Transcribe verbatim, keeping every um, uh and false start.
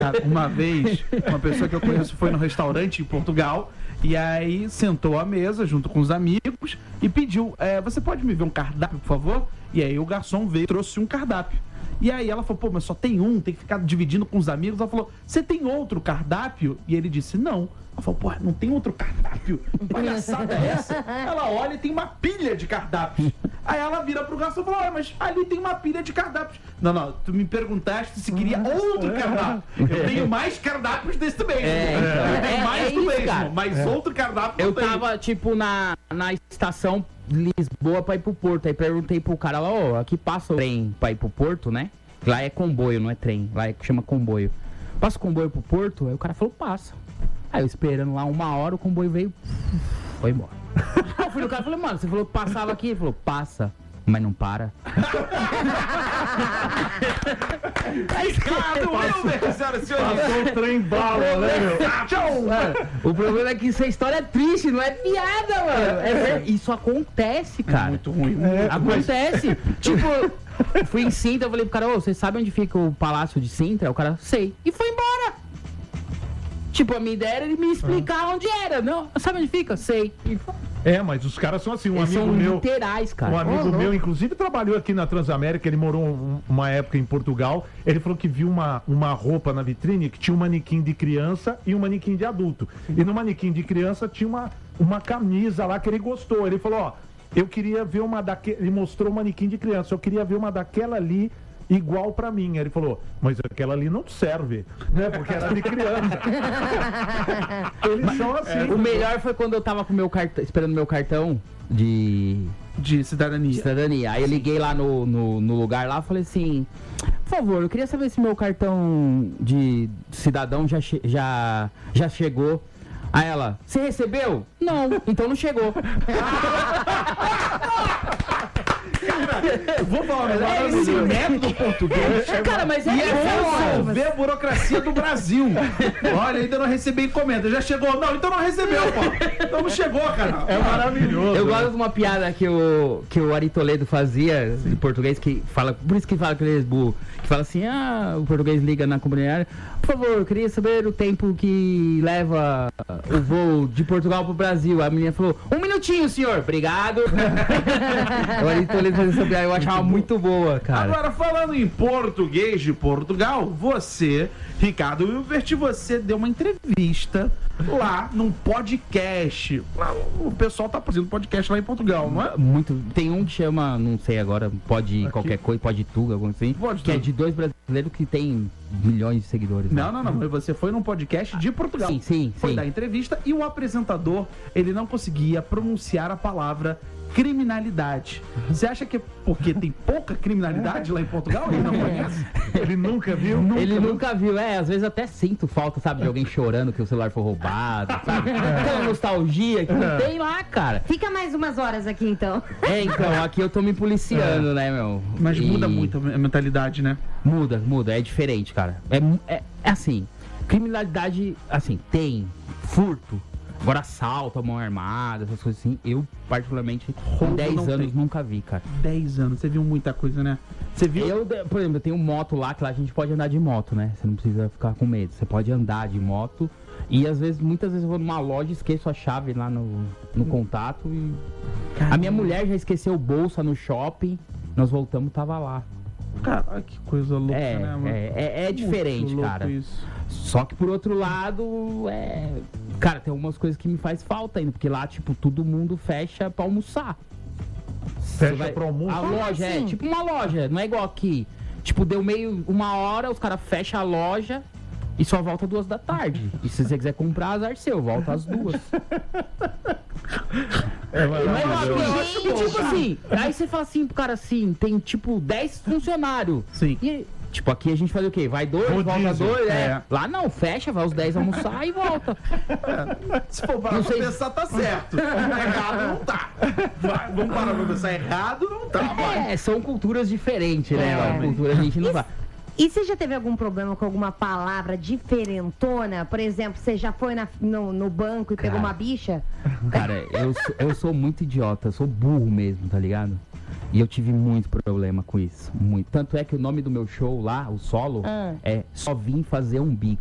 uma vez, uma pessoa que eu conheço foi no restaurante em Portugal e aí sentou à mesa junto com os amigos e pediu, é, você pode me ver um cardápio, por favor? E aí o garçom veio e trouxe um cardápio. E aí ela falou, pô, mas só tem um, tem que ficar dividindo com os amigos. Ela falou, você tem outro cardápio? E ele disse, não. Ela falou, pô, não tem outro cardápio? Palhaçada é essa? Ela olha e tem uma pilha de cardápios. Aí ela vira pro garçom e fala, olha, mas ali tem uma pilha de cardápios. Não, não, tu me perguntaste se queria outro cardápio. Eu tenho mais cardápios desse mesmo. É, eu tenho é, mais é do isso, mesmo, cara. mas é. outro cardápio Eu não tem. tava, tipo, na, na estação Lisboa pra ir pro Porto. Aí perguntei pro cara lá, ó, aqui passa o trem pra ir pro Porto, né? Lá é comboio, não é trem. Lá é que chama comboio. Passa o comboio pro Porto? Aí o cara falou, passa. Aí eu esperando lá uma hora, o comboio veio, foi embora. Aí eu fui no cara e falei, mano, você falou que passava aqui? Ele falou, passa, mas não para. Aí, cara, eu, velho, senhora, senhora. Passou o trem bala, né, meu? Tchau, mano. O problema é que essa história é triste, não é piada, mano. É ver... Isso acontece, cara. É muito ruim. É, acontece. Tipo, fui em Sintra, eu falei pro cara, ô, você sabe onde fica o Palácio de Sintra? O cara, sei. E foi embora. Tipo, a minha ideia era ele me explicar ah. onde era. Não, sabe onde fica? Sei. E foi. É, mas os caras são assim, um Eles amigo são meu... literais, cara. Um amigo oh, meu, não. inclusive, trabalhou aqui na Transamérica, ele morou um, uma época em Portugal, ele falou que viu uma, uma roupa na vitrine que tinha um manequim de criança e um manequim de adulto. E no manequim de criança tinha uma, uma camisa lá que ele gostou. Ele falou, ó, eu queria ver uma daquela... Ele mostrou o manequim de criança, eu queria ver uma daquela ali igual pra mim. Aí ele falou, mas aquela ali não serve, né? Porque era de criança. Eles mas, são assim. É, o melhor foi quando eu tava com meu cartão, esperando meu cartão de... De cidadania. cidadania. Aí eu liguei lá no, no, no lugar lá e falei assim, por favor, eu queria saber se meu cartão de cidadão já, che já, já chegou. Aí ela, você recebeu? Não, então não chegou. Eu vou falar, mas é esse método português. Cara, mas é e é resolver a burocracia do Brasil. Olha, ainda não recebi encomenda. Já chegou? Não, então não recebeu, pô. Então não chegou, cara. É maravilhoso. Eu gosto de uma piada que o, que o Ari Toledo fazia em português, que fala, por isso que fala que ele é burro, que fala assim, ah, o português liga na comunidade, por favor, eu queria saber o tempo que leva o voo de Portugal pro Brasil. A menina falou, um minutinho, senhor, obrigado. O Ari Toledo fazia essa piada, eu achava muito boa, cara. Agora, falando em português de Portugal, você, Ricardo Hilbert, você deu uma entrevista lá num podcast. O pessoal tá produzindo podcast lá em Portugal, não é? Muito. Tem um que chama, não sei agora, pode Aqui. qualquer coisa, pode tudo, alguma assim. Pode que tudo. É de dois brasileiros que tem milhões de seguidores. Não, né? não, não. Você foi num podcast de Portugal. Sim, sim, Foi sim. dar entrevista e o apresentador, ele não conseguia pronunciar a palavra criminalidade. Você acha que é porque tem pouca criminalidade lá em Portugal? Ele não conhece? Ele nunca viu? Nunca, ele nunca viu. É, às vezes até sinto falta, sabe, de alguém chorando que o celular foi roubado, sabe? Aquela nostalgia que não tem lá, cara. Fica mais umas horas aqui, então. É, então, aqui eu tô me policiando, é. né, meu? Mas e... muda muito a mentalidade, né? Muda, muda. É diferente, cara. É, é, é assim, criminalidade, assim, tem furto. Agora assalto, a mão armada, essas coisas assim, eu particularmente com dez anos tem. nunca vi, cara. dez anos, você viu muita coisa, né? Você viu? Eu, por exemplo, eu tenho moto lá, que lá a gente pode andar de moto, né? Você não precisa ficar com medo, você pode andar de moto. E às vezes, muitas vezes eu vou numa loja, esqueço a chave lá no, no contato e... Caramba. A minha mulher já esqueceu bolsa no shopping, nós voltamos, tava lá. Cara, que coisa louca, é, né, mano? É, é, é diferente, cara. Isso. Só que por outro lado, é... Cara, tem algumas coisas que me faz falta ainda, porque lá, tipo, todo mundo fecha pra almoçar. Fecha vai... pra almoçar? A loja, assim? É tipo uma loja, não é igual aqui. Tipo, deu meio uma hora, os caras fecham a loja e só volta duas da tarde. E se você quiser comprar, azar seu, volta às duas. É, mas não é igual aqui. E tipo assim, aí você fala assim pro cara assim, tem tipo dez funcionários. Sim. E... Tipo, aqui a gente faz o quê? Vai dois, Rodízio. volta dois, é. é. Lá não, fecha, vai os dez almoçar e volta. É. Se for parar pra pensar, tá certo. Errado não tá. Vai, vamos parar pra pensar, errado não tá. Vai. É, são culturas diferentes, né? É. A cultura a gente não vai. E você já teve algum problema com alguma palavra diferentona? Por exemplo, você já foi na, no, no banco e cara, pegou uma bicha? Cara, eu, eu sou muito idiota, eu sou burro mesmo, tá ligado? E eu tive muito problema com isso. Muito. Tanto é que o nome do meu show lá, o solo, Ah. é Só Vim Fazer um Bico.